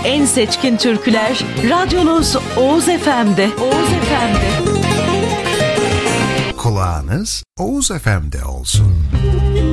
en seçkin türküler radyonuz Oğuz FM'de. Oğuz FM'de. Kulağınız Oğuz FM'de olsun.